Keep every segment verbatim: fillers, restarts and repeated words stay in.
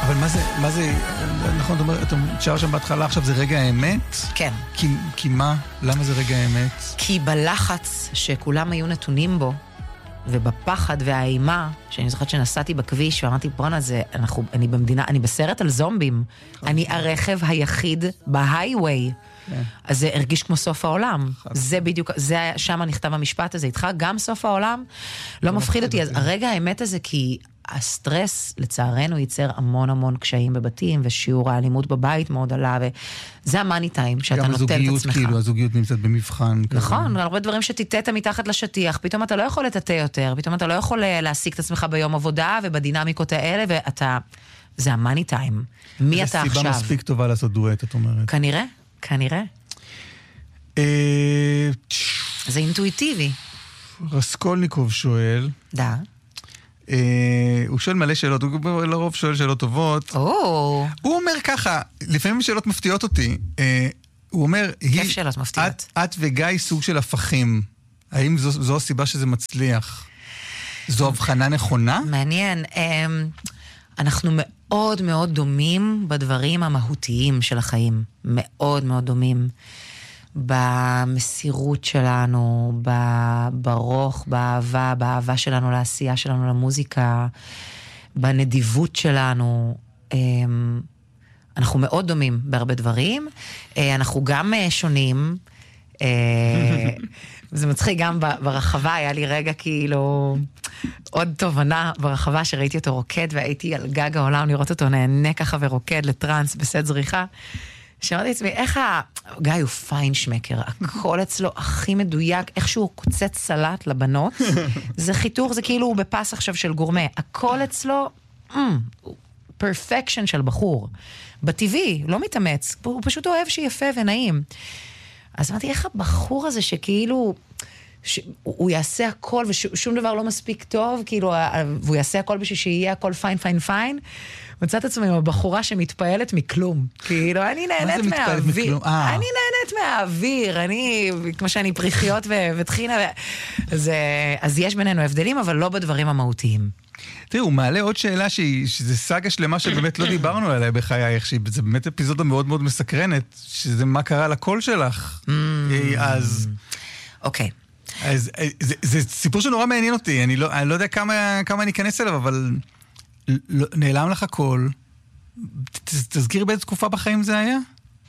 אבל מה זה, מה זה, נכון, אתה אומר, אתה תשאר שם בהתחלה, עכשיו זה רגע האמת? כן. כי, כי מה? למה זה רגע האמת? כי בלחץ שכולם היו נתונים בו, ובפחד והאימה, שאני זוכרת שנסעתי בכביש, ואמרתי, בואנה, זה, אנחנו, אני במדינה, אני בסרט על זומבים. אני הרכב היחיד בהייווי. אז זה הרגיש כמו סוף העולם. זה בדיוק, זה, שם נכתב המשפט הזה, איתך גם סוף העולם, לא מפחיד אותי. אז הרגע האמת הזה, כי הסטרס, לצערנו, ייצר המון המון קשיים בבתים, ושיעור האלימות בבית מאוד עלה, וזה המאני טיים שאתה נותן את עצמך. גם הזוגיות, כאילו, הזוגיות נמצאת במבחן. נכון, הרבה דברים שתיתת מתחת לשטיח, פתאום אתה לא יכול לטאטא יותר, פתאום אתה לא יכול להשיג את עצמך ביום עבודה, ובדינמיקות האלה, ואתה, זה המאני טיים. מי אתה עכשיו? זה סיבה מספיק טובה לעשות דואט, את אומרת. כנראה, כנראה. זה אינטואיטיבי. רסקולניקוב שואל. דה. הוא שואל מלא שאלות, הוא לרוב שואל שאלות טובות. הוא אומר ככה, לפעמים שאלות מפתיעות אותי, הוא אומר, כיף שאלות מפתיעות. את וגיא סוג של הפכים, האם זו הסיבה שזה מצליח? זו הבחנה נכונה? מעניין, אנחנו מאוד מאוד דומים בדברים המהותיים של החיים, מאוד מאוד דומים. במסירות שלנו, ברוך, באהבה, באהבה שלנו לעשייה שלנו למוזיקה, בנדיבות שלנו. אנחנו מאוד דומים בהרבה דברים. אנחנו גם שונים. זה מצחיק גם ברחבה, היה לי רגע כאילו עוד תובנה ברחבה שראיתי אותו רוקד, והייתי על גג העולם לראות אותו נהנה ככה ורוקד לטרנס בסט זריחה. שאמרתי לעצמי, איך ה... גיא הוא פיינשמקר, הכל אצלו הכי מדויק, איך שהוא קוצץ סלט לבנות, זה חיתוך, זה כאילו הוא בפס עכשיו של גורמה, הכל אצלו, פרפקשן של בחור, בטבעי, לא מתאמץ, הוא פשוט אוהב שיפה ונעים. אז אמרתי, איך הבחור הזה שכאילו, הוא יעשה הכל ושום דבר לא מספיק טוב, כאילו, והוא יעשה הכל בשביל שיהיה הכל פיין, פיין, פיין, מצאת עצמי עם הבחורה שמתפעלת מכלום. כאילו, אני נהנית מהאוויר. אני נהנית מהאוויר, אני, כמו שאני פריחיות ותחינה, אז יש בינינו הבדלים, אבל לא בדברים המהותיים. תראו, הוא מעלה עוד שאלה שזה סאגה שלמה שבאמת לא דיברנו עליה בחייך, שזה באמת אפיזודה מאוד מאוד מסקרנת, שזה מה קרה לקול שלך. אז... אוקיי. אז זה סיפור שנורא מעניין אותי, אני לא יודע כמה אני אכנס אליו, אבל... נעלם לך קול. תזכירי באיזה תקופה בחיים זה היה?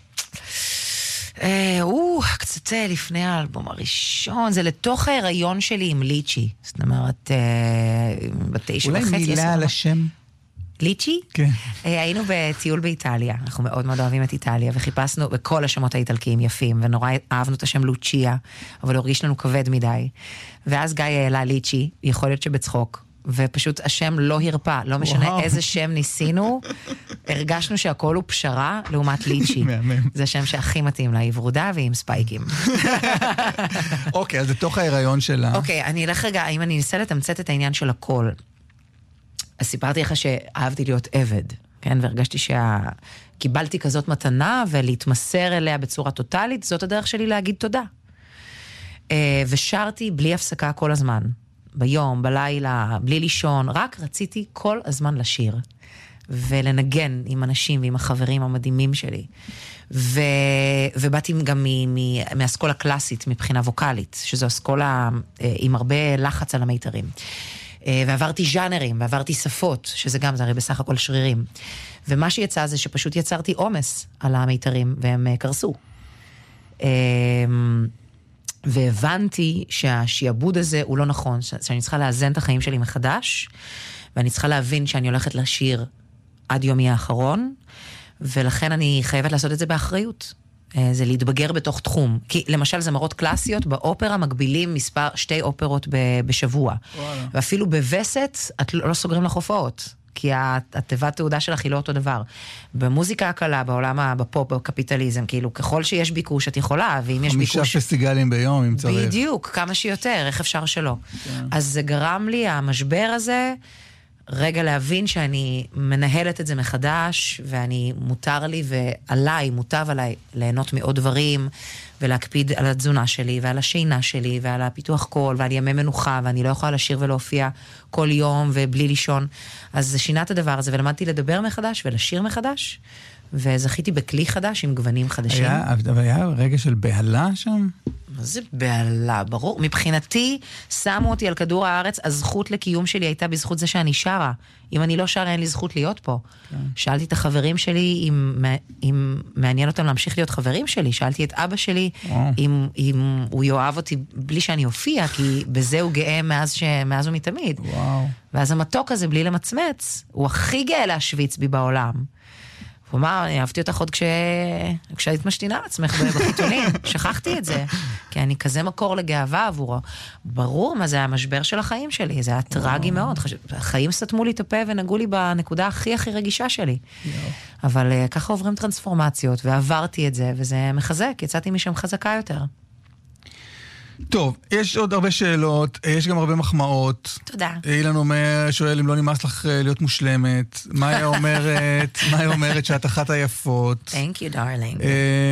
הוא קצת לפני האלבום הראשון, זה לתוך ההיריון שלי עם ליצ'י. זאת אומרת, בתשע וחצי. אולי מילה על השם? ליצ'י? כן. היינו בטיול באיטליה, אנחנו מאוד מאוד אוהבים את איטליה, וחיפשנו בכל השמות האיטלקיים יפים, ונורא אהבנו את השם לוצ'יה, אבל הוא הרגיש לנו כבד מדי. ואז גיא העלה ליצ'י, יכול להיות שבצחוק, ופשוט השם לא הרפא, לא משנה וואו. איזה שם ניסינו, הרגשנו שהכל הוא פשרה לעומת ליצ'י. זה השם שהכי מתאים לה, היא ורודה ועם ספייקים. אוקיי, אז לתוך ההיריון שלה. אוקיי, אני אלך רגע, אם אני אנסה לתמצת את העניין של הכל, אז סיפרתי לך שאהבתי להיות עבד, כן? והרגשתי שקיבלתי כזאת מתנה, ולהתמסר אליה בצורה טוטלית, זאת הדרך שלי להגיד תודה. ושרתי בלי הפסקה כל הזמן. ביום, בלילה, בלי לישון, רק רציתי כל הזמן לשיר, ולנגן עם אנשים ועם החברים המדהימים שלי. ו... ובאתי גם מ... מ... מהאסכולה קלאסית מבחינה ווקלית, שזו אסכולה עם הרבה לחץ על המיתרים. ועברתי ז'אנרים, ועברתי שפות, שזה גם, זה הרי בסך הכל שרירים. ומה שיצא זה שפשוט יצרתי עומס על המיתרים, והם קרסו. והבנתי שהשיעבוד הזה הוא לא נכון, שאני צריכה לאזן את החיים שלי מחדש, ואני צריכה להבין שאני הולכת לשיר עד יומי האחרון, ולכן אני חייבת לעשות את זה באחריות. זה להתבגר בתוך תחום. כי למשל זמרות קלאסיות באופרה מגבילים מספר, שתי אופרות בשבוע. וואלה. ואפילו בווסת את לא סוגרים לך הופעות. כי התיבת תעודה שלך היא לא אותו דבר. במוזיקה הקלה, בעולם, בפופ, בקפיטליזם, כאילו, ככל שיש ביקוש, את יכולה, ואם יש ביקוש... חמישה פסטיגלים ביום, אם צריך. בדיוק, כמה שיותר, איך אפשר שלא. כן. אז זה גרם לי, המשבר הזה, רגע להבין שאני מנהלת את זה מחדש, ואני מותר לי, ועליי, מוטב עליי, ליהנות מעוד דברים, ולהקפיד על התזונה שלי, ועל השינה שלי, ועל הפיתוח קול, ועל ימי מנוחה, ואני לא יכולה לשיר ולהופיע כל יום ובלי לישון. אז זה שינה את הדבר הזה, ולמדתי לדבר מחדש ולשיר מחדש, וזכיתי בכלי חדש עם גוונים חדשים. היה, אבל היה רגע של בהלה שם? מה זה בהלה? ברור. מבחינתי, שמו אותי על כדור הארץ, הזכות לקיום שלי הייתה בזכות זה שאני שרה. אם אני לא שרה, אין לי זכות להיות פה. כן. שאלתי את החברים שלי אם, אם מעניין אותם להמשיך להיות חברים שלי. שאלתי את אבא שלי אם, אם הוא יאהב אותי בלי שאני אופיע, כי בזה הוא גאה מאז, ש, מאז ומתמיד. וואו. ואז המתוק הזה, בלי למצמץ, הוא הכי גאה להשוויץ בי בעולם. הוא אמר, אני אהבתי אותך עוד כש... כשהיית משתינה על עצמך בחיתונים. שכחתי את זה. כי אני כזה מקור לגאווה עבורו. ברור מה זה המשבר של החיים שלי. זה היה טרגי מאוד. החיים סתמו לי את הפה ונגעו לי בנקודה הכי הכי רגישה שלי. אבל ככה עוברים טרנספורמציות, ועברתי את זה, וזה מחזק. יצאתי משם חזקה יותר. טוב, יש עוד הרבה שאלות, יש גם הרבה מחמאות. תודה. אילן אומר, שואל אם לא נמאס לך להיות מושלמת. מה היא אומרת? מה היא אומרת שאת אחת היפות? Thank you, darling.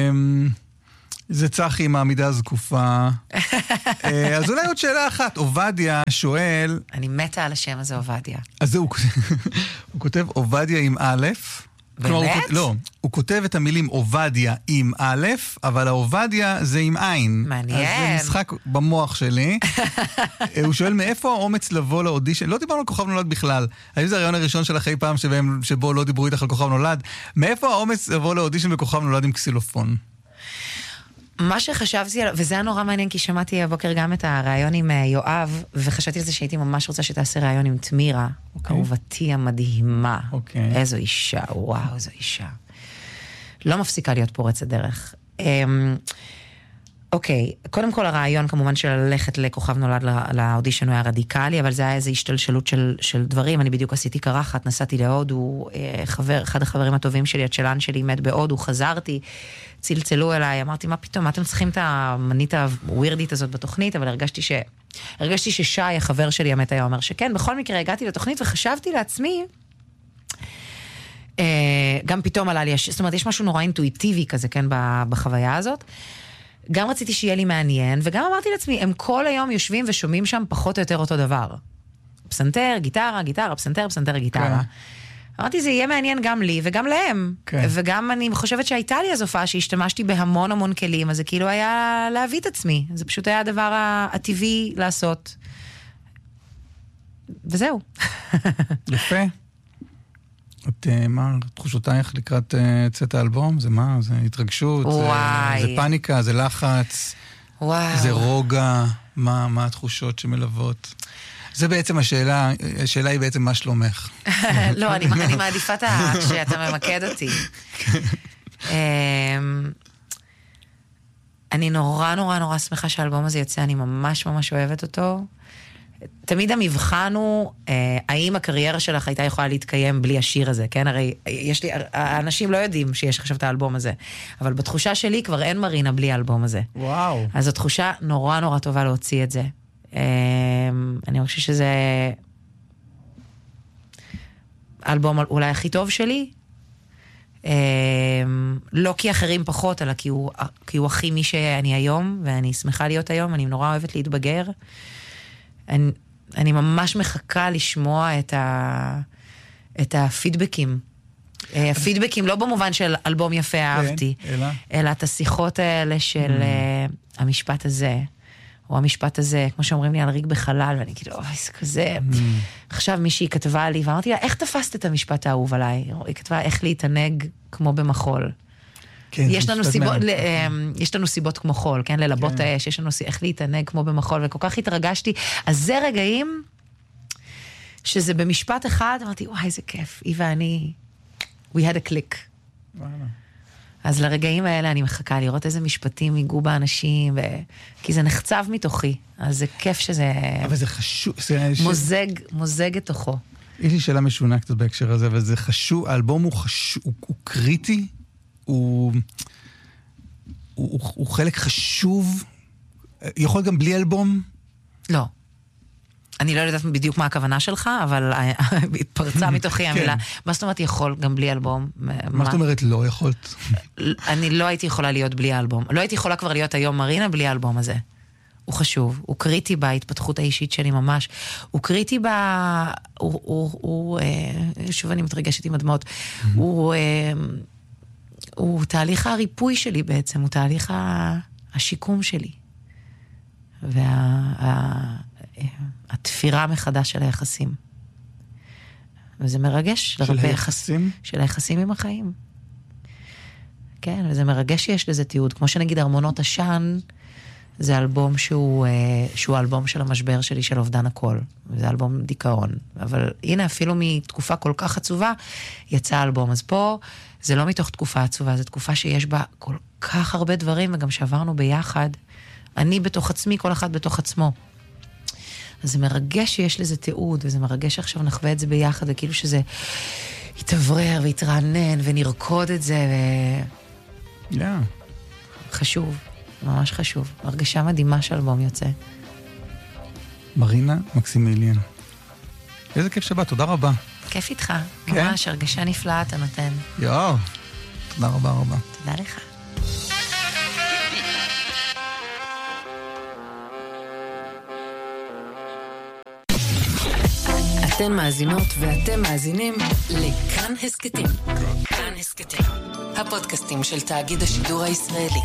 זה צחי עם העמידה הזקופה. אז אולי עוד שאלה אחת. עובדיה שואל... אני מתה על השם הזה, עובדיה. אז זהו, הוא כותב עובדיה עם א', באמת? לא, הוא כותב את המילים עובדיה עם א', אבל העובדיה זה עם עין. מעניין. אז זה משחק במוח שלי. הוא שואל מאיפה האומץ לבוא לאודישן, לא דיברנו על כוכב נולד בכלל, האם זה הרעיון הראשון שלך אי פעם שבהם, שבו לא דיברו איתך על כוכב נולד, מאיפה האומץ לבוא לאודישן בכוכב נולד עם קסילופון? מה שחשבתי, וזה היה נורא מעניין, כי שמעתי הבוקר גם את הרעיון עם יואב, וחשבתי על זה שהייתי ממש רוצה שתעשה רעיון עם תמירה, אהובתי המדהימה. איזו אישה, וואו, איזו אישה. לא מפסיקה להיות פורצת דרך. אוקיי, קודם כל הרעיון כמובן של ללכת לכוכב נולד לאודישן הוא היה רדיקלי, אבל זה היה איזו השתלשלות של, של דברים. אני בדיוק עשיתי קרחת, נסעתי להודו, חבר, אחד החברים הטובים שלי, הצ'לן שלי מת בהודו, חזרתי, צלצלו אליי, אמרתי, מה פתאום, מה אתם צריכים את המנית הווירדית הזאת בתוכנית? אבל הרגשתי ש... הרגשתי ששי, החבר שלי המת היה אומר שכן, בכל מקרה הגעתי לתוכנית וחשבתי לעצמי, גם פתאום עלה לי, זאת אומרת, יש משהו נורא אינטואיטיבי כזה, כן, בחוויה הזאת. גם רציתי שיהיה לי מעניין, וגם אמרתי לעצמי, הם כל היום יושבים ושומעים שם פחות או יותר אותו דבר. פסנתר, גיטרה, גיטרה, פסנתר, פסנתר, גיטרה. אמרתי, זה יהיה מעניין גם לי וגם להם. וגם אני חושבת שהייתה לי אז הופעה שהשתמשתי בהמון המון כלים, אז זה כאילו היה להביא את עצמי. זה פשוט היה הדבר הטבעי לעשות. וזהו. יפה. את, מה תחושותייך לקראת צאת האלבום? זה מה? זה התרגשות? וואי. זה, זה פאניקה? זה לחץ? וואו. זה רוגע? מה, מה התחושות שמלוות? זה בעצם השאלה, השאלה היא בעצם מה שלומך. לא, אני, אני מעדיפה שאתה ממקד אותי. אני נורא נורא נורא שמחה שהאלבום הזה יוצא, אני ממש ממש אוהבת אותו. תמיד המבחן הוא, האם הקריירה שלך הייתה יכולה להתקיים בלי השיר הזה, כן? הרי יש לי, האנשים לא יודעים שיש עכשיו את האלבום הזה, אבל בתחושה שלי כבר אין מרינה בלי האלבום הזה. וואו. אז זו תחושה נורא נורא טובה להוציא את זה. אני חושב שזה האלבום אולי הכי טוב שלי, לא כי אחרים פחות, אלא כי הוא, כי הוא הכי מי שאני היום, ואני שמחה להיות היום, אני נורא אוהבת להתבגר. אני, אני ממש מחכה לשמוע את, ה, את הפידבקים. הפידבקים לא במובן של אלבום יפה אהבתי, אלא, אלא את השיחות האלה של mm. המשפט הזה, או המשפט הזה, כמו שאומרים לי על ריק בחלל, ואני כאילו, אוי, זה כזה. Mm. עכשיו מישהי כתבה לי, ואמרתי לה, איך תפסת את המשפט האהוב עליי? היא כתבה, איך להתענג כמו במחול. כן, יש לנו סיבות, ל, יש לנו סיבות כמו חול, כן? ללבות כן. האש, יש לנו איך להתענג כמו במחול, וכל כך התרגשתי. אז זה רגעים שזה במשפט אחד, אמרתי, וואי, איזה כיף. היא ואני, we had a click. וואלה. אז לרגעים האלה אני מחכה לראות איזה משפטים ייגעו באנשים, ו... כי זה נחצב מתוכי, אז זה כיף שזה... אבל זה חשוב... זה... מוזג, מוזג את תוכו. יש לי שאלה משונה קצת בהקשר הזה, אבל זה חשוב, האלבום הוא חשוב, הוא, הוא קריטי, הוא, הוא, הוא חלק חשוב, יכול גם בלי אלבום? לא. אני לא יודעת בדיוק מה הכוונה שלך, אבל התפרצה מתוכי המילה. מה זאת אומרת יכול גם בלי אלבום? מה זאת אומרת לא יכולת? אני לא הייתי יכולה להיות בלי האלבום. לא הייתי יכולה כבר להיות היום מרינה בלי האלבום הזה. הוא חשוב, הוא קריטי בהתפתחות האישית שלי ממש. הוא קריטי ב... הוא, הוא, הוא, שוב אני מתרגשת עם הדמעות. הוא, הוא תהליך הריפוי שלי בעצם, הוא תהליך השיקום שלי. והתפירה מחדש של היחסים. וזה מרגש. של היחסים? של היחסים עם החיים. כן, וזה מרגש שיש לזה תיעוד. כמו שנגיד ארמונות עשן, זה אלבום שהוא, שהוא אלבום של המשבר שלי, של אובדן הכל. זה אלבום דיכאון. אבל הנה, אפילו מתקופה כל כך עצובה, יצא אלבום. אז פה, זה לא מתוך תקופה עצובה, זו תקופה שיש בה כל כך הרבה דברים, וגם שעברנו ביחד. אני בתוך עצמי, כל אחד בתוך עצמו. אז זה מרגש שיש לזה תיעוד, וזה מרגש שעכשיו נחווה את זה ביחד, וכאילו שזה יתעברר ויתרענן, ונרקוד את זה, ו... Yeah. חשוב, ממש חשוב. הרגשה מדהימה שאלבום יוצא. מרינה מקסימיליאן. איזה כיף שבא, תודה רבה. כיף איתך, כן? ממש, הרגשה נפלאה אתה נותן. יואו, תודה רבה רבה. תודה לך. אתן מאזינות ואתם מאזינים לכאן הסקטים. כאן הסקטים, הפודקאסטים של תאגיד השידור הישראלי.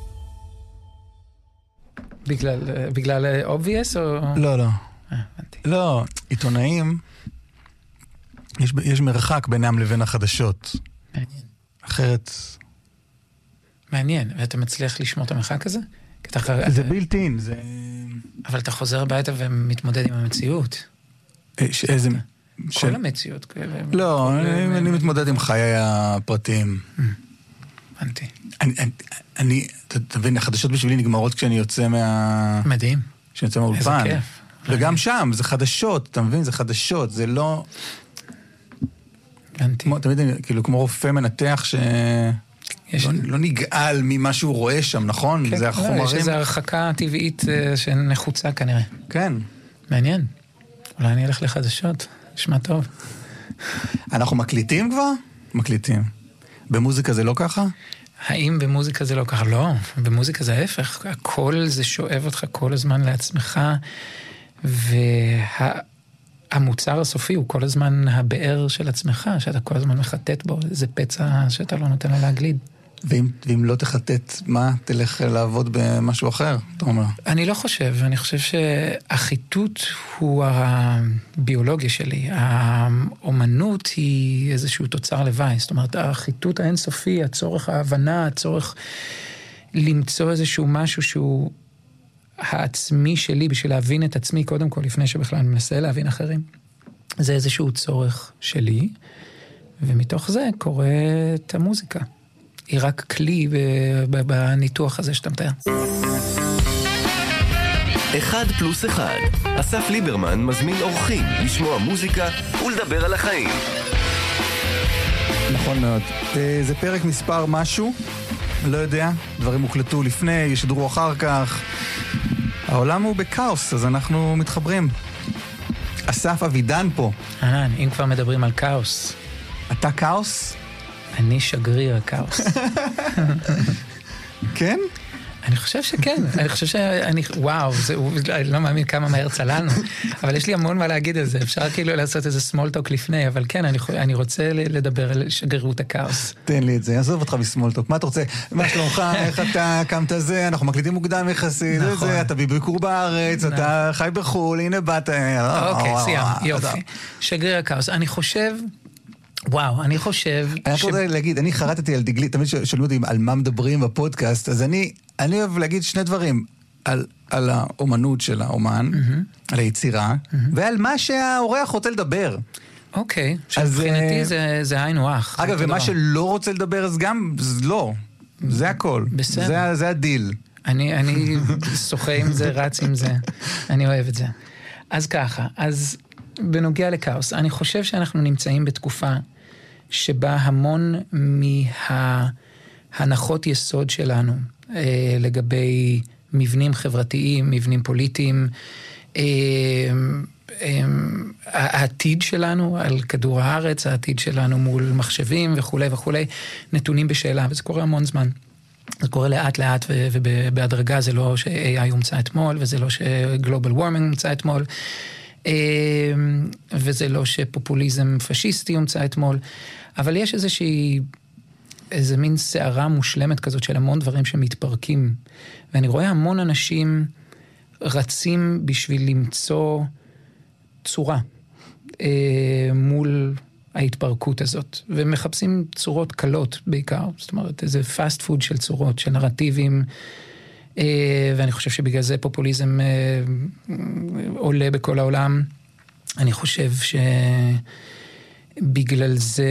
בגלל, בגלל obvious או... לא, לא. אה, הבנתי. לא, עיתונאים, יש, יש מרחק בינם לבין החדשות. מעניין. אחרת... מעניין, ואתה מצליח לשמור את המרחק הזה? אתה... זה בילט-אין, זה... אבל אתה חוזר הביתה ומתמודד עם המציאות. ש... איזה... כל של... המציאות. לא, אני, אני מתמודד עם חיי הפרטיים. הבנתי. אני, אני, אני, אתה מבין, החדשות בשבילי נגמרות כשאני יוצא מה... מדהים. כשאני יוצא מהאולפן. איזה כיף. וגם שם, זה חדשות, אתה מבין? זה חדשות, זה לא... הבנתי. כמו, תמיד, כאילו, כמו רופא מנתח ש... יש... לא, לא נגעל ממה שהוא רואה שם, נכון? כן, זה החומרים... לא, יש איזו הרחקה טבעית uh, שנחוצה כנראה. כן. מעניין. אולי אני אלך לחדשות. נשמע טוב. אנחנו מקליטים כבר? מקליטים. במוזיקה זה לא ככה? האם במוזיקה זה לא ככה? לא. במוזיקה זה ההפך. הכל זה שואב אותך כל הזמן לעצמך, והמוצר הסופי הוא כל הזמן הבאר של עצמך, שאתה כל הזמן מחטט בו. זה פצע שאתה לא נותן לו להגליד. ואם, ואם לא תחטט, מה? תלך לעבוד במשהו אחר, אתה אומר? אני לא חושב, אני חושב שהחיטוט הוא הביולוגיה שלי. האומנות היא איזשהו תוצר לוואי. זאת אומרת, החיטוט האינסופי, הצורך ההבנה, הצורך למצוא איזשהו משהו שהוא העצמי שלי, בשביל להבין את עצמי קודם כל, לפני שבכלל אני מנסה להבין אחרים. זה איזשהו צורך שלי, ומתוך זה קורה את המוזיקה. היא רק כלי בניתוח הזה שאתה מתאר. אחד פלוס אחד. אסף ליברמן מזמין אורחים לשמוע מוזיקה ולדבר על החיים. נכון מאוד. זה פרק מספר משהו, לא יודע, דברים הוקלטו לפני, ישדרו אחר כך. העולם הוא בקאוס, אז אנחנו מתחברים. אסף אבידן פה. אה, אם כבר מדברים על קאוס. אתה קאוס? אני שגריר הקאוס. כן? אני חושב שכן, אני חושב שאני, וואו, זה, אני לא מאמין כמה מהר צללנו, אבל יש לי המון מה להגיד על זה, אפשר כאילו לעשות איזה small talk לפני, אבל כן, אני, אני רוצה לדבר על שגרירות הקאוס. תן לי את זה, עזוב אותך בסמול טוק, מה אתה רוצה? מה שלומך, איך אתה קמת זה, אנחנו מקליטים מוקדם יחסית, נכון. זה, אתה בביקור בארץ, נכון. אתה חי בחול, הנה באת. אוקיי, סיים, יופי. שגריר הקאוס, אני חושב... וואו, אני חושב... אני רוצה להגיד, אני חרטתי על דגלי, תמיד שואלים אותי על מה מדברים בפודקאסט, אז אני אוהב להגיד שני דברים, על האומנות של האומן, על היצירה, ועל מה שהאורח רוצה לדבר. אוקיי, שמבחינתי זה היינו אח. אגב, ומה שלא רוצה לדבר, אז גם לא, זה הכל. בסדר. זה הדיל. אני שוחה עם זה, רץ עם זה, אני אוהב את זה. אז ככה, אז בנוגע לקאוס, אני חושב שאנחנו נמצאים בתקופה שבה המון מההנחות יסוד שלנו אה, לגבי מבנים חברתיים, מבנים פוליטיים, אה, העתיד שלנו על כדור הארץ, העתיד שלנו מול מחשבים וכו' וכו', נתונים בשאלה, וזה קורה המון זמן. זה קורה לאט לאט ובהדרגה, זה לא ש-איי איי הומצא אתמול, וזה לא ש-Global Warming הומצא אתמול, וזה לא שפופוליזם פשיסטי הומצא אתמול, אבל יש איזושהי, איזה מין שערה מושלמת כזאת של המון דברים שמתפרקים, ואני רואה המון אנשים רצים בשביל למצוא צורה מול ההתפרקות הזאת, ומחפשים צורות קלות בעיקר, זאת אומרת, איזה פאסט פוד של צורות, של נרטיבים, ואני חושב שבגלל זה פופוליזם עולה בכל העולם. אני חושב שבגלל זה,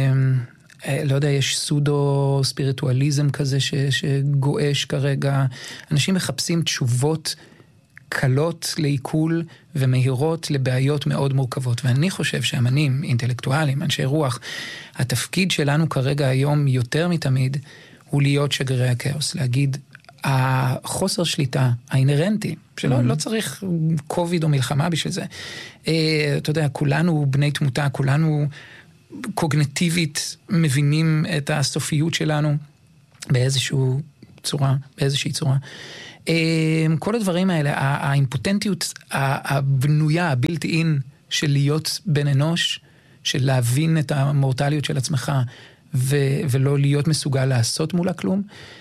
לא יודע, יש סודו ספיריטואליזם כזה שגואש כרגע. אנשים מחפשים תשובות קלות לעיכול ומהירות לבעיות מאוד מורכבות. ואני חושב שאמנים, אינטלקטואלים, אנשי רוח, התפקיד שלנו כרגע היום יותר מתמיד הוא להיות שגרירי הכאוס, להגיד, החוסר שליטה האינרנטי, שלא לא צריך קוביד או מלחמה בשביל זה. אתה יודע, כולנו בני תמותה, כולנו קוגניטיבית מבינים את הסופיות שלנו באיזשהו צורה, באיזושהי צורה. כל הדברים האלה, האימפוטנטיות הבנויה, הבלתי אין של להיות בן אנוש, של להבין את המורטליות של עצמך, ולא להיות מסוגל לעשות מולה כלום,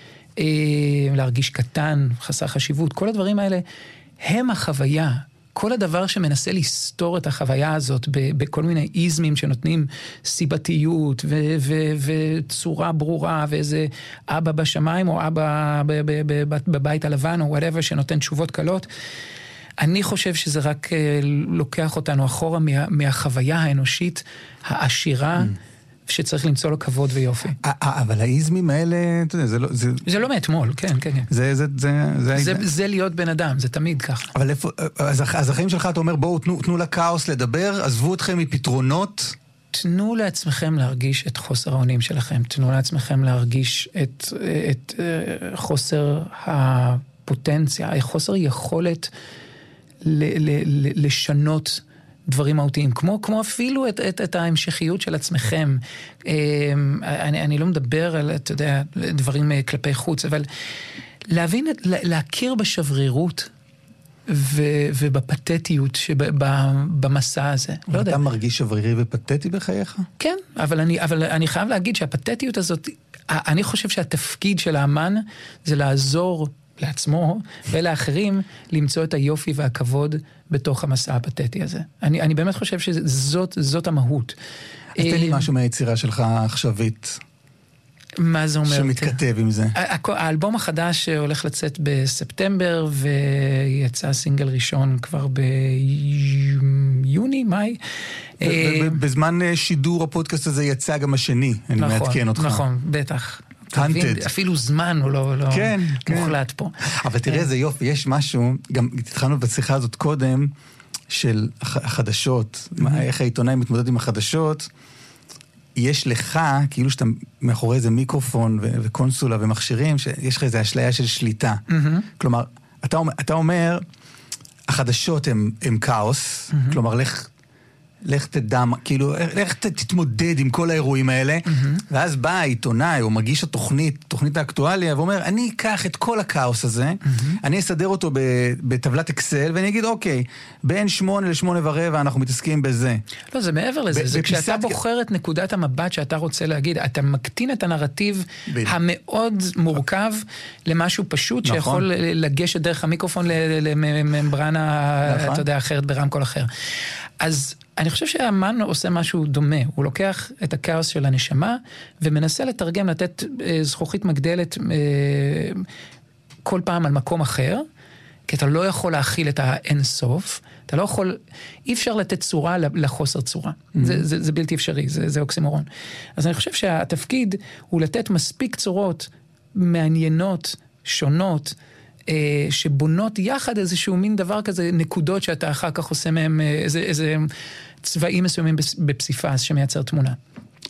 להרגיש קטן, חסר חשיבות, כל הדברים האלה הם החוויה. כל הדבר שמנסה לסתור את החוויה הזאת בכל מיני איזמים שנותנים סיבתיות ו- ו- וצורה ברורה ואיזה אבא בשמיים או אבא בבית הלבן או whatever שנותן תשובות קלות, אני חושב שזה רק לוקח אותנו אחורה מה- מהחוויה האנושית העשירה שצריך למצוא לו כבוד ויופי. אבל האיזמים האלה, אתה יודע, זה לא... זה לא מאתמול, כן, כן, כן. זה, זה, זה... זה, זה להיות בן אדם, זה תמיד ככה. אבל איפה, אז, אז החיים שלך, אתה אומר, בואו, תנו, תנו לכאוס לדבר, עזבו אתכם מפתרונות. תנו לעצמכם להרגיש את חוסר האונים שלכם, תנו לעצמכם להרגיש את, את, את חוסר הפוטנציה, חוסר יכולת ל, ל, ל, לשנות דברים מהותיים, כמו, כמו אפילו את, את, את ההמשכיות של עצמכם. אני, אני לא מדבר על, אתה יודע, דברים כלפי חוץ, אבל להבין, להכיר בשברירות ו, ובפתטיות שבמסע הזה. לא יודע. אתה מרגיש שברירי ופתטי בחייך? כן, אבל אני, אבל אני חייב להגיד שהפתטיות הזאת, אני חושב שהתפקיד של האמן זה לעזור לעצמו ולאחרים למצוא את היופי והכבוד בתוך המסע הפתטי הזה. אני, אני באמת חושב שזאת, זאת המהות. אז תן לי משהו מהיצירה שלך העכשווית. מה זה אומר? שמתכתב עם זה. האלבום החדש הולך לצאת בספטמבר, ויצא סינגל ראשון כבר ביוני, מאי. בזמן שידור הפודקאסט הזה יצא גם השני, אני מעדכן אותך. נכון, בטח. Hunted. אפילו זמן הוא לא, לא כן, מוחלט כן. פה. אבל תראה איזה יופי, יש משהו, גם התחלנו בשיחה הזאת קודם, של החדשות, mm-hmm. איך העיתונאי מתמודד עם החדשות, יש לך, כאילו שאתה מאחורי איזה מיקרופון ו- וקונסולה ומכשירים, שיש לך איזו אשליה של שליטה. Mm-hmm. כלומר, אתה אומר, אתה אומר החדשות הם, הם כאוס, mm-hmm. כלומר, לך... לך תדע, כאילו, לך תתמודד עם כל האירועים האלה, ואז בא העיתונאי, או מגיש התוכנית, תוכנית האקטואליה, ואומר, אני אקח את כל הכאוס הזה, אני אסדר אותו בטבלת אקסל, ואני אגיד, אוקיי, בין שמונה לשמונה ורבע אנחנו מתעסקים בזה. לא, זה מעבר לזה, זה כשאתה בוחר את נקודת המבט שאתה רוצה להגיד, אתה מקטין את הנרטיב המאוד מורכב למשהו פשוט, שיכול לגשת דרך המיקרופון לממברנה, אתה יודע, אחרת ברמקול אחר. אז אני חושב שהאמן עושה משהו דומה, הוא לוקח את הכאוס של הנשמה, ומנסה לתרגם, לתת זכוכית מגדלת כל פעם על מקום אחר, כי אתה לא יכול להכיל את האין סוף, אתה לא יכול, אי אפשר לתת צורה לחוסר צורה. Mm-hmm. זה, זה, זה בלתי אפשרי, זה, זה אוקסימורון. אז אני חושב שהתפקיד הוא לתת מספיק צורות מעניינות, שונות, שבונות יחד איזשהו מין דבר כזה, נקודות שאתה אחר כך עושה מהם איזה, איזה צבעים מסוימים בפסיפס שמייצר תמונה.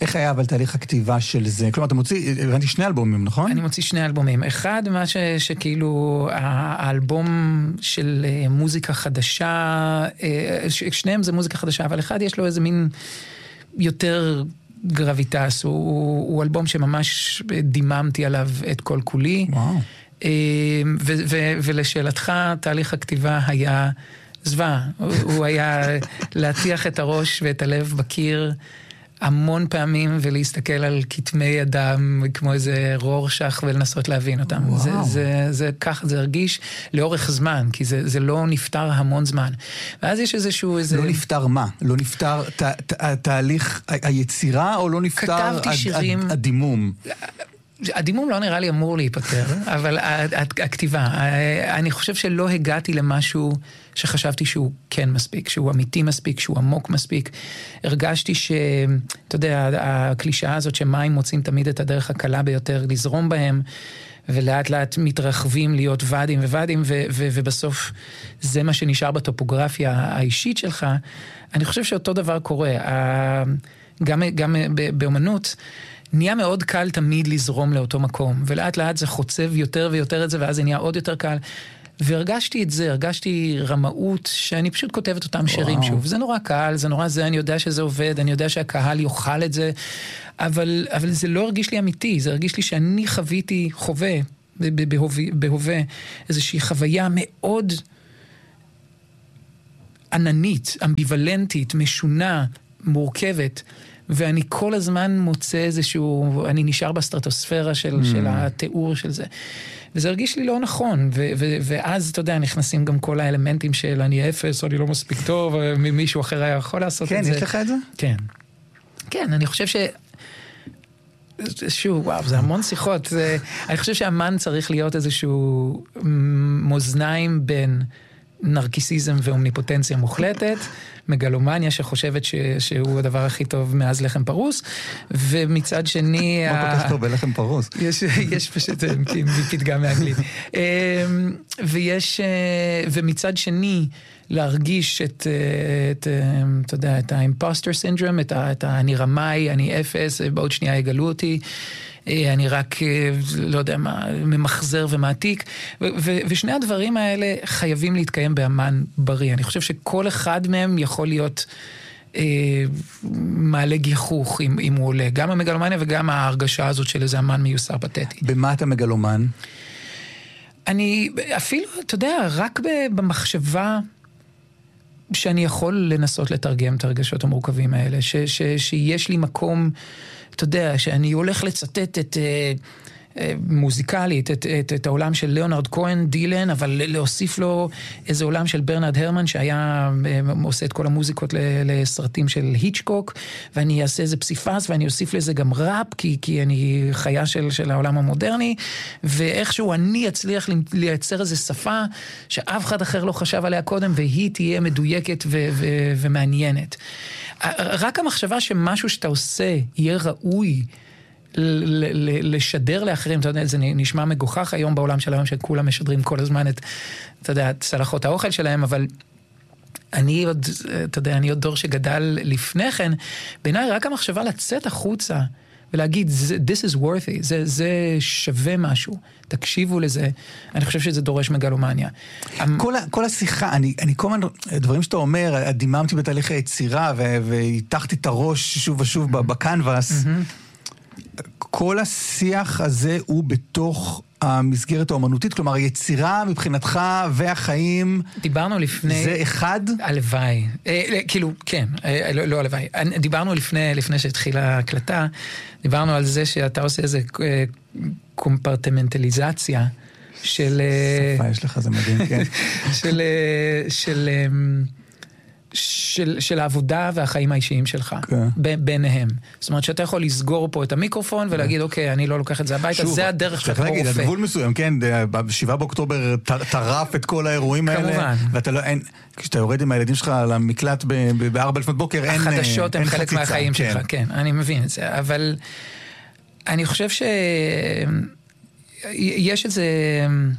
איך היה אבל תהליך הכתיבה של זה? כלומר, אתה מוציא, הבנתי שני אלבומים, נכון? אני מוציא שני אלבומים. אחד, מה ש, שכאילו, האלבום של מוזיקה חדשה, שניהם זה מוזיקה חדשה, אבל אחד יש לו איזה מין יותר גרביטס, הוא, הוא אלבום שממש דיממתי עליו את כל כולי. וואו. ו, ו, ולשאלתך, תהליך הכתיבה היה זוועה. הוא היה להטיח את הראש ואת הלב בקיר, המון פעמים ולהסתכל על כתמי אדם כמו איזה רורשך ולנסות להבין אותם. וואו. זה, זה, זה כך, זה הרגיש לאורך זמן, כי זה, זה לא נפטר המון זמן. ואז יש איזשהו איזה... לא נפטר מה? לא נפטר ת, ת, תהליך היצירה או לא נפטר כתבתי שירים... הד, הדימום? הדימום לא נראה לי אמור להיפטר, אבל הכתיבה, אני חושב שלא הגעתי למשהו שחשבתי שהוא כן מספיק, שהוא אמיתי מספיק, שהוא עמוק מספיק. הרגשתי ש, אתה יודע, הקלישאה הזאת שמים מוצאים תמיד את הדרך הקלה ביותר לזרום בהם, ולאט לאט מתרחבים להיות ועדים וועדים, ו- ו- ובסוף זה מה שנשאר בטופוגרפיה האישית שלך. אני חושב שאותו דבר קורה. גם, גם באמנות, נהיה מאוד קל תמיד לזרום לאותו מקום, ולאט לאט זה חוצב יותר ויותר את זה, ואז זה נהיה עוד יותר קל. והרגשתי את זה, הרגשתי רמאות, שאני פשוט כותבת אותם שירים וואו. שוב. זה נורא קל, זה נורא זה, אני יודע שזה עובד, אני יודע שהקהל יאכל את זה, אבל, אבל זה לא הרגיש לי אמיתי, זה הרגיש לי שאני חוויתי, חווה, בהווה, בהווה, איזושהי חוויה מאוד עננית, אמביוולנטית, משונה, מורכבת, ואני כל הזמן מוצא איזשהו, אני נשאר בסטרטוספירה של, mm. של התיאור של זה. וזה הרגיש לי לא נכון, ו- ו- ואז, אתה יודע, נכנסים גם כל האלמנטים של אני אפס, או אני לא מספיק טוב, מישהו אחר היה יכול לעשות כן, את זה. כן, יש לך את זה? כן. כן, אני חושב ש... שוב, וואו, זה המון שיחות. זה... אני חושב שהמן צריך להיות איזשהו מאזניים בין נרקיסיזם ואומניפוטנציה מוחלטת, מגלומניה שחושבת ש... שהוא הדבר הכי טוב מאז לחם פרוס, ומצד שני... מה כל כך טוב בלחם פרוס? יש, יש פשוט פתגם מאנגלית. ויש, ומצד שני, להרגיש את, את, אתה יודע, את האימפוסטר סינדרום, את, את אני רמאי, אני אפס, בעוד שנייה יגלו אותי, אני רק, לא יודע מה, ממחזר ומעתיק, ו- ו- ושני הדברים האלה חייבים להתקיים באמן בריא. אני חושב שכל אחד מהם יכול להיות אה, מעלה גיחוך אם, אם הוא עולה. גם המגלומניה וגם ההרגשה הזאת של איזה אמן מיוסר פתטי. במה אתה מגלומן? אני אפילו, אתה יודע, רק במחשבה שאני יכול לנסות לתרגם את הרגשות המורכבים האלה, ש- ש- שיש לי מקום... אתה יודע, שאני הולך לצטט את, מוזיקלית, את, את, את העולם של ליאונרד כהן, דילן, אבל להוסיף לו איזה עולם של ברנרד הרמן, שהיה עושה את כל המוזיקות לסרטים של היצ'קוק, ואני אעשה איזה פסיפס, ואני אוסיף לזה גם ראפ, כי, כי אני חיה של, של העולם המודרני, ואיכשהו אני אצליח לייצר איזו שפה, שאף אחד אחר לא חשב עליה קודם, והיא תהיה מדויקת ו, ו, ומעניינת. רק המחשבה שמשהו שאתה עושה יהיה ראוי לשדר לאחרים, אתה יודע, זה נשמע מגוחך היום בעולם של היום, שכולם משדרים כל הזמן את, אתה יודע, את צלחות האוכל שלהם, אבל אני עוד, אתה יודע, אני עוד דור שגדל לפני כן, בעיניי רק המחשבה לצאת החוצה, ולהגיד, this is worthy, זה, זה שווה משהו, תקשיבו לזה, אני חושב שזה דורש מגלומניה. כל, כל השיחה, אני, אני כל מיני דברים שאתה אומר, דיממתי בתהליך היצירה, והתחתי את הראש שוב ושוב בקנבס, כל השיח הזה הוא בתוך המסגרת האומנותית, כלומר, היצירה מבחינתך והחיים... דיברנו לפני... זה אחד? הלוואי. אה, כאילו, כן, אה, לא, לא הלוואי. דיברנו לפני, לפני שהתחילה ההקלטה, דיברנו על זה שאתה עושה איזה אה, קומפרטמנטליזציה של... שפה יש לך, זה מדהים, כן. של... של של, של העבודה והחיים האישיים שלך, okay. ביניהם. זאת אומרת שאתה יכול לסגור פה את המיקרופון ולהגיד, אוקיי, אני לא לוקח את זה הביתה, זה הדרך שלך כמו רופא. הגבול מסוים, כן, בשבעה באוקטובר טרף את כל האירועים האלה. כמובן. ואתה לא, אין, כשאתה יורד עם הילדים שלך למקלט בארבע לפנות בוקר, אין חציצה. החדשות הן חלק מהחיים שלך, כן, אני מבין את זה. אבל אני חושב שיש איזה...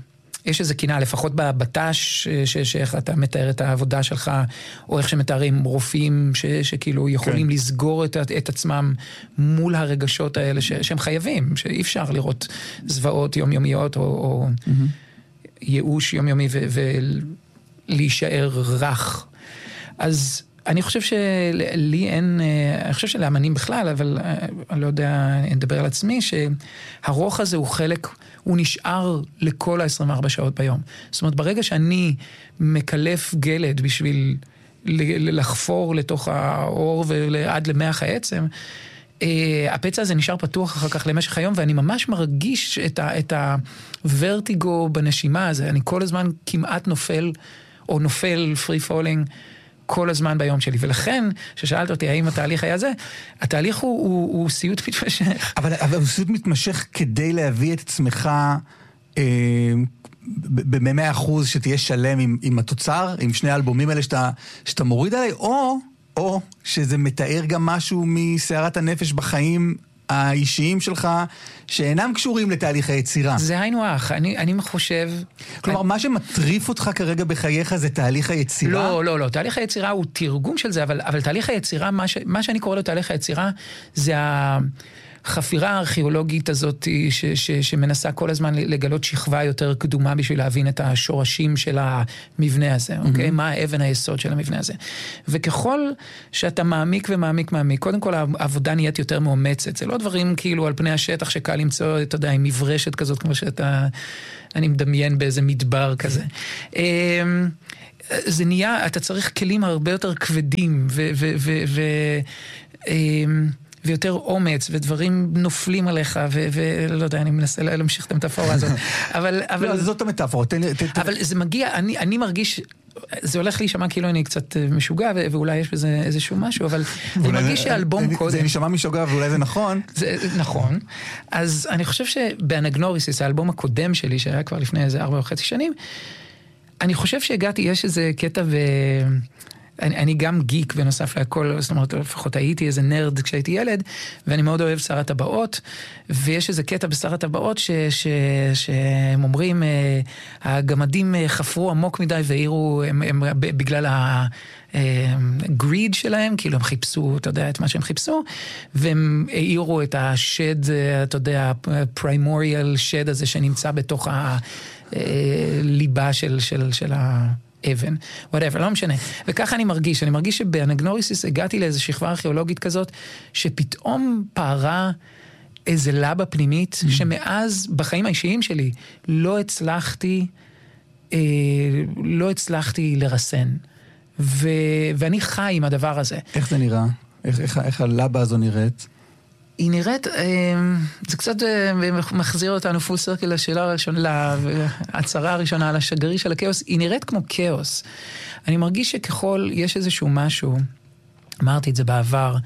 יש איזו קינה, לפחות בבט"ש, שאיך אתה מתאר את העבודה שלך, או איך שמתארים רופאים, ש, שכאילו יכולים כן. לסגור את, את עצמם מול הרגשות האלה, ש, שהם חייבים, שאי אפשר לראות זוועות יומיומיות, או, או mm-hmm. ייאוש יומיומי, ו, ולהישאר רך. אז אני חושב שלי אין, אני חושב שלאמנים בכלל, אבל אני לא יודע, אני אדבר על עצמי, שהרוח הזה הוא חלק, הוא נשאר לכל ה-עשרים וארבע שעות ביום. זאת אומרת, ברגע שאני מקלף גלד בשביל לחפור לתוך האור ועד למח העצם, הפצע הזה נשאר פתוח אחר כך למשך היום, ואני ממש מרגיש את, ה, את הוורטיגו בנשימה הזה. אני כל הזמן כמעט נופל, או נופל פרי פולינג, כל הזמן ביום שלי, ולכן, ששאלת אותי האם התהליך היה זה, התהליך הוא, הוא, הוא סיוט מתמשך. אבל, אבל הוא סיוט מתמשך כדי להביא את עצמך אה, ב-מאה אחוז שתהיה שלם עם, עם התוצר, עם שני האלבומים האלה שאתה, שאתה מוריד עליי, או, או שזה מתאר גם משהו מסערת הנפש בחיים האישיים שלך, שאינם קשורים לתהליך היצירה. זה היינו אח, אני, אני חושב... כלומר, אני... מה שמטריף אותך כרגע בחייך זה תהליך היצירה? לא, לא, לא, תהליך היצירה הוא תרגום של זה, אבל, אבל תהליך היצירה, מה, ש, מה שאני קורא לו תהליך היצירה, זה החפירה הארכיאולוגית הזאת, ש, ש, שמנסה כל הזמן לגלות שכבה יותר קדומה, בשביל להבין את השורשים של המבנה הזה, mm-hmm. אוקיי? מה האבן היסוד של המבנה הזה. וככל שאתה מעמיק ומעמיק מעמיק, קודם כל העבודה נהיית יותר מאומצת, זה לא דברים כאילו על פני השטח שקל למצוא, אתה יודע, עם מברשת כזאת, כמו שאתה, אני מדמיין באיזה מדבר כזה. זה נהיה, אתה צריך כלים הרבה יותר כבדים, ו... ו, ו, ו ויותר אומץ, ודברים נופלים עליך, ולא יודע, אני מנסה להמשיך את המטאפורה הזאת. אבל, אבל... לא, זאת המטאפורה. אבל זה מגיע, אני, אני מרגיש, זה הולך להישמע כאילו אני קצת משוגע, ואולי יש בזה איזשהו משהו, אבל אני מרגיש שהאלבום קודם... זה נשמע משוגע, ואולי זה נכון. זה נכון. אז אני חושב שבאנגנוריסיס, האלבום הקודם שלי, שהיה כבר לפני איזה ארבע וחצי שנים, אני חושב שהגעתי, יש איזה קטע ו... אני, אני גם גיק בנוסף להכל, זאת אומרת, לפחות הייתי איזה נרד כשהייתי ילד, ואני מאוד אוהב שר הטבעות, ויש איזה קטע בשר הטבעות ש, ש, שהם אומרים, הגמדים חפרו עמוק מדי והעירו, הם, הם, בגלל הגריד שלהם, כאילו הם חיפשו, אתה יודע, את מה שהם חיפשו, והם העירו את השד, אתה יודע, הפרימוריאל שד הזה שנמצא בתוך הליבה של, של, של ה... אבן, whatever, לא משנה. וככה אני מרגיש, אני מרגיש שבאנגנוריסיס הגעתי לאיזו שכבה ארכיאולוגית כזאת, שפתאום פערה איזה לבה פנימית, mm. שמאז בחיים האישיים שלי לא הצלחתי, אה, לא הצלחתי לרסן. ו, ואני חי עם הדבר הזה. איך זה נראה? איך, איך, איך הלבה הזו נראית? היא נראית, זה קצת מחזיר אותנו פול סרקל לשאלה הראשונה, להצהרה הראשונה על השגרי של הכאוס, היא נראית כמו כאוס. אני מרגיש שככל יש איזשהו משהו, אמרתי את זה בעבר,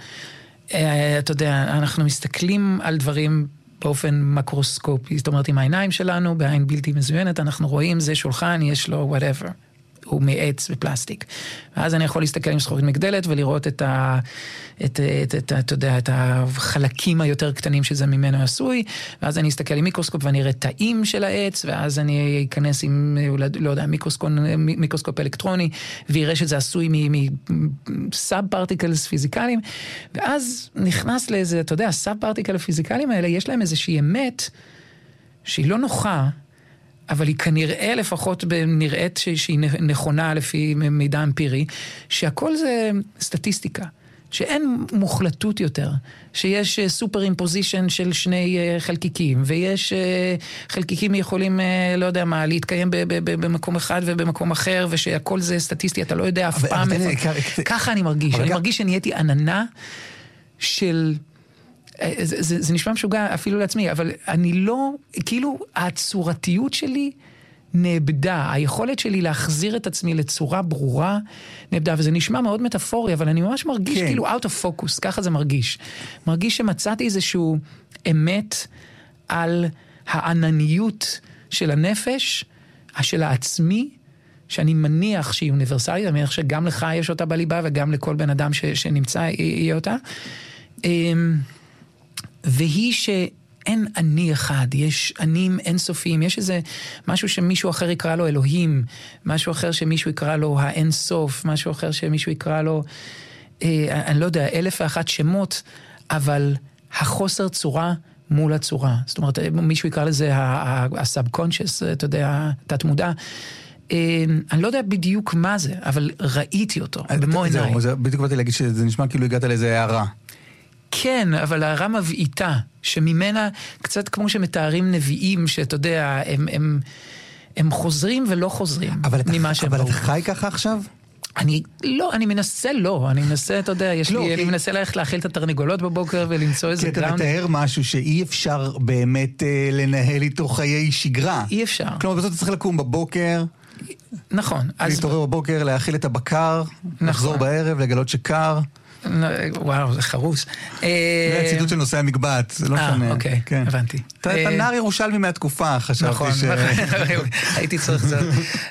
אתה יודע, אנחנו מסתכלים על דברים באופן מקרוסקופי, זאת אומרת, עם העיניים שלנו, בעין בלתי מזוינת, אנחנו רואים זה שולחן, יש לו whatever. הוא מעץ ופלסטיק. ואז אני יכול להסתכל עם זכוכית מגדלת ולראות את ה... את, את, את, אתה יודע, את החלקים היותר קטנים שזה ממנו עשוי, ואז אני אסתכל עם מיקרוסקופ ואני אראה תאים של העץ, ואז אני אכנס עם, לא יודע, מיקרוסקופ, מיקרוסקופ אלקטרוני, ויראה שזה עשוי מסאב פרטיקלס פיזיקליים, ואז נכנס לאיזה, אתה יודע, הסאב פרטיקל פיזיקליים האלה, יש להם איזושהי אמת שהיא לא נוחה, אבל היא כנראה לפחות נראית שהיא נכונה לפי מידע אמפירי, שהכל זה סטטיסטיקה, שאין מוחלטות יותר, שיש סופר אימפוזישן של שני חלקיקים, ויש חלקיקים יכולים, לא יודע מה, להתקיים במקום אחד ובמקום אחר, ושהכל זה סטטיסטי, אתה לא יודע אף פעם. ככה אני מרגיש, אני מרגיש שנהייתי עננה של... זה, זה, זה נשמע משוגע אפילו לעצמי, אבל אני לא, כאילו הצורתיות שלי נאבדה, היכולת שלי להחזיר את עצמי לצורה ברורה נאבדה, וזה נשמע מאוד מטאפורי, אבל אני ממש מרגיש כן. כאילו out of focus, ככה זה מרגיש. מרגיש שמצאתי איזשהו אמת על הענניות של הנפש, של העצמי, שאני מניח שהיא אוניברסלית, אני מניח שגם לך יש אותה בליבה, וגם לכל בן אדם ש, שנמצא יהיה אותה. והיא אין אני אחד, יש ענים אינסופיים, יש איזה משהו שמישהו אחר יקרא לו אלוהים, משהו אחר שמישהו יקרא לו האין סוף, משהו אחר שמישהו יקרא לו, אה, אני לא יודע, אלף ואחת שמות, אבל החוסר צורה מול הצורה. זאת אומרת, מישהו יקרא לזה ה-subconscious, אתה יודע, תת מודע. אני לא יודע בדיוק מה זה, אבל ראיתי אותו במו עיניי. זהו, בדיוק באתי להגיד שזה נשמע כאילו הגעת לאיזה הערה. כן, אבל הערה מבעיטה, שממנה קצת כמו שמתארים נביאים, שאתה יודע, הם, הם, הם חוזרים ולא חוזרים ממה שהם אבל ראו. אתה חי ככה עכשיו? אני, לא, אני מנסה לא, אני מנסה, אתה יודע, יש לא, לי, כי... אני מנסה ללכת להאכיל את התרנגולות בבוקר ולמצוא איזה גראונד. גראונד. כי אתה מתאר משהו שאי אפשר באמת אה, לנהל איתו חיי שגרה. אי אפשר. כלומר, בסוף אתה צריך לקום בבוקר, נכון. להתעורר בבוקר, להאכיל את הבקר, נכון. לחזור בערב, לגלות שקר. וואו, זה חרוס. זה הציטוט של נושא המקבט, זה לא שונה. אה, אוקיי, הבנתי. אתה נער ירושלמי מהתקופה, חשבתי ש... נכון, הייתי צריך קצת.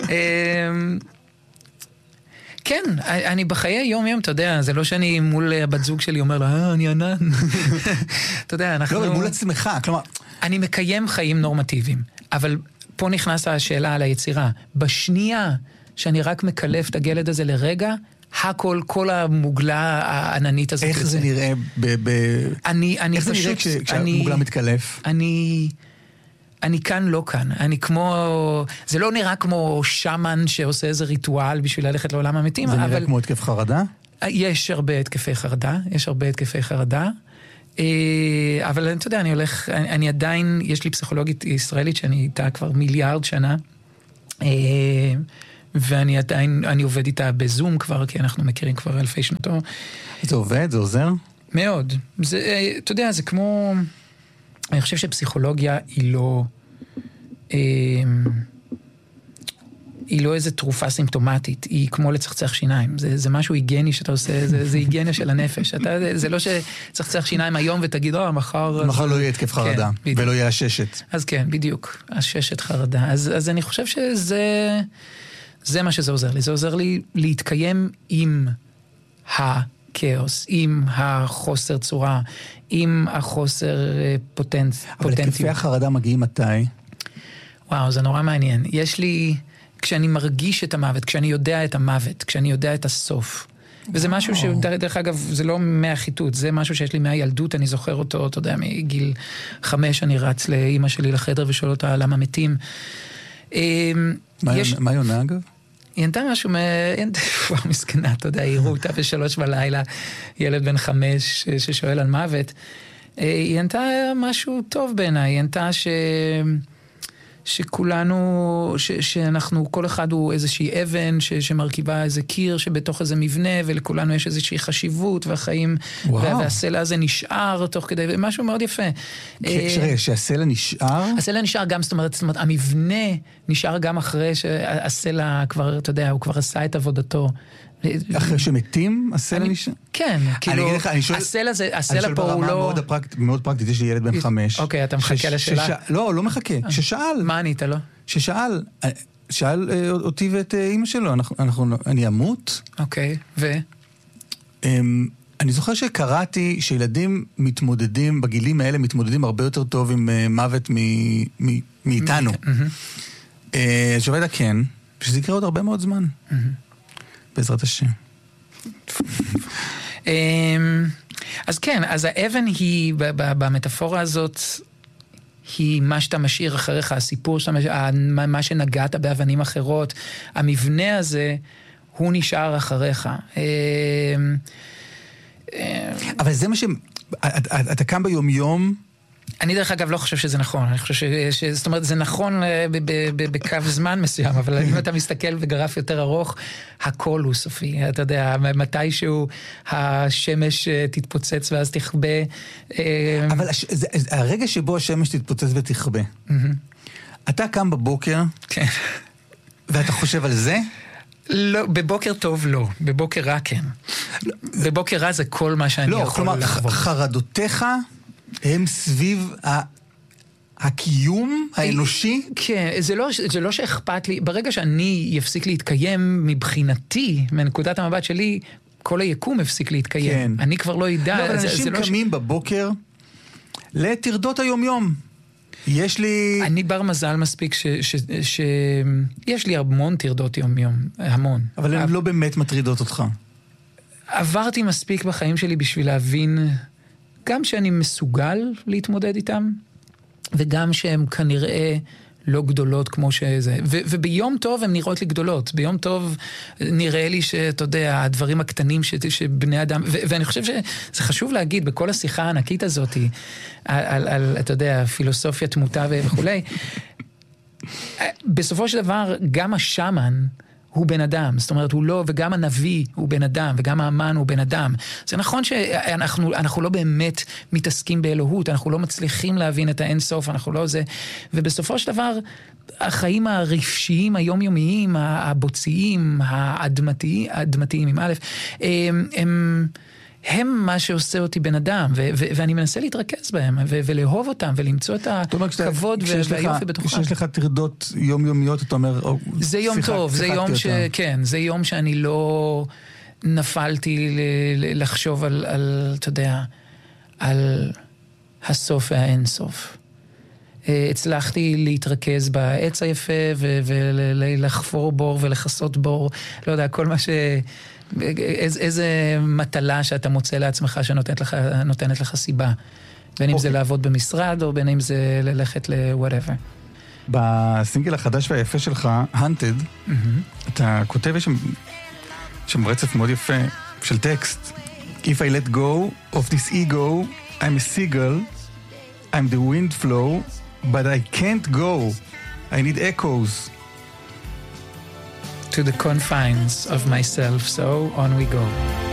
כן, אני בחיי יום-יום, אתה יודע, זה לא שאני מול הבת זוג שלי אומר לה, אה, אני ענן. אתה יודע, אנחנו... לא, אבל מול עצמך, כלומר... אני מקיים חיים נורמטיביים, אבל פה נכנס השאלה על היצירה. בשנייה שאני רק מקלף את הגלד הזה לרגע, הכל, כל המוגלה העננית הזאת. איך זה נראה ב... אני, אני פשוט... איך זה נראה כשהמוגלה מתקלף? אני... אני כאן לא כאן, אני כמו, זה לא נראה כמו שמן שעושה איזה ריטואל בשביל ללכת לעולם המתים. זה אבל... נראה כמו התקף חרדה? יש הרבה התקפי חרדה, יש הרבה התקפי חרדה, אבל אתה יודע, אני הולך, אני, אני עדיין, יש לי פסיכולוגית ישראלית שאני איתה כבר מיליארד שנה, ואני עדיין, אני עובד איתה בזום כבר, כי אנחנו מכירים כבר אלפי שנתו. זה עובד? זה עוזר? מאוד. זה, אתה יודע, זה כמו... אני חושב שפסיכולוגיה היא לא, אה, היא לא איזו תרופה סימפטומטית, היא כמו לצחצח שיניים, זה, זה משהו היגייני שאתה עושה, זה, זה היגיינה של הנפש, אתה, זה לא שצחצח שיניים היום ותגיד, אה, מחר... מחר לא יהיה התקף חרדה, כן, ולא יהיה הששת. אז כן, בדיוק, הששת חרדה, אז, אז אני חושב שזה, זה מה שזה עוזר לי, זה עוזר לי להתקיים עם ה... כאוס, עם החוסר צורה, עם החוסר פוטנט, אבל התקפי החרדה מגיעים מתי? וואו, זה נורא מעניין. יש לי, כשאני מרגיש את המוות, כשאני יודע את המוות, כשאני יודע את הסוף. וזה משהו שדרך אגב, זה לא מהחיתות, זה משהו שיש לי מהילדות, אני זוכר אותו, אתה יודע, מגיל חמש אני רץ לאמא שלי לחדר ושואל אותה למה מתים. מה היא עונה אגב? היא ענתה משהו, היא ענתה, וואו, מסכנה, אתה יודע, העירו אותה בשלוש בלילה, ילד בן חמש ששואל על מוות. היא ענתה משהו טוב בעיניי, היא ענתה ש... שכולנו, ש... שאנחנו, כל אחד הוא איזושהי אבן ש... שמרכיבה איזה קיר שבתוך איזה מבנה, ולכולנו יש איזושהי חשיבות, והחיים, וה... והסלע הזה נשאר תוך כדי, משהו מאוד יפה. שראה, שהסלע נשאר? הסלע נשאר גם, זאת אומרת, זאת אומרת, המבנה נשאר גם אחרי שהסלע כבר, אתה יודע, הוא כבר עשה את עבודתו. אחרי שמתים, הסלע נשאר? כן, כאילו, הסלע זה, הסלע פה הוא לא... מאוד פרקטית, יש לי ילד בן חמש. אוקיי, אתה מחכה לשאלה? לא, לא מחכה, ששאל. מה ענית לו? ששאל, שאל אותי ואת אמא שלו, אני אמות? אוקיי, ו? אני זוכר שקראתי שילדים מתמודדים, בגילים האלה מתמודדים הרבה יותר טוב עם מוות מאיתנו. שווה כן, שזה יקרה עוד הרבה מאוד זמן. בעזרת השם. אז כן, אז האבן היא, במטאפורה הזאת, היא מה שאתה משאיר אחריך, הסיפור שאתה משאיר, מה שנגעת באבנים אחרות, המבנה הזה, הוא נשאר אחריך. אבל זה מה ש... אתה קם ביום-יום... אני דרך אגב לא חושב שזה נכון, אני חושב ש... זאת אומרת, זה נכון בקו זמן מסוים, אבל אם אתה מסתכל בגרף יותר ארוך, הכל הוא סופי. אתה יודע, מתישהו השמש תתפוצץ ואז תכבה. אבל הרגע שבו השמש תתפוצץ ותכבה, אתה קם בבוקר, ואתה חושב על זה? לא, בבוקר טוב לא, בבוקר רע כן. בבוקר רע זה כל מה שאני יכול לחוות. לא, כלומר, חרדותיך... הם סביב הקיום האנושי? כן, זה לא, זה לא שאכפת לי, ברגע שאני יפסיק להתקיים מבחינתי, מנקודת המבט שלי, כל היקום הפסיק להתקיים. אני כבר לא ידע. לא, אבל אנשים קמים בבוקר לטרדות היומיום. יש לי... אני בר מזל מספיק ש... ש... ש... יש לי המון טרדות יום-יום, המון. אבל הן לא באמת מטרידות אותך. עברתי מספיק בחיים שלי בשביל להבין גם שאני מסוגל להתמודד איתם, וגם שהן כנראה לא גדולות כמו שזה. ו- וביום טוב הן נראות לי גדולות. ביום טוב נראה לי שאתה יודע, הדברים הקטנים ש- שבני אדם... ו- ואני חושב שזה חשוב להגיד בכל השיחה הענקית הזאת, על, על, על אתה יודע, פילוסופיה תמותה וכולי. בסופו של דבר, גם השמן הוא בן אדם, זאת אומרת, הוא לא, וגם הנביא הוא בן אדם, וגם האמן הוא בן אדם. זה נכון שאנחנו אנחנו לא באמת מתעסקים באלוהות, אנחנו לא מצליחים להבין את האינסוף, אנחנו לא זה, ובסופו של דבר, החיים הרגשיים, היומיומיים, הבוציים, האדמתיים, האדמתיים, עם א', הם, הם, הם מה שעושה אותי בן אדם, ו- ו- ואני מנסה להתרכז בהם, ו- ולאהוב אותם, ולמצוא את הכבוד והיופי בתוכם. כשיש לך טרדות יומיומיות, אתה אומר, זה יום טוב, זה יום ש... כן, זה יום שאני לא נפלתי ל- לחשוב על, על, אתה יודע, על הסוף והאינסוף. הצלחתי להתרכז בעץ היפה, ולחפור בור ולחסות בור, לא יודע, כל מה ש... איז, איזה מטלה שאתה מוצא לעצמך שנותנת לך, נותנת לך סיבה. בין אם זה לעבוד במשרד, או בין אם זה ללכת ל-whatever. בסינגל החדש והיפה שלך, Hunted, אתה כותב, יש שם רצף מאוד יפה של טקסט. If I let go of this ego, I'm a seagull, I'm the wind flow, but I can't go. I need echoes. To the confines of myself, so on we go.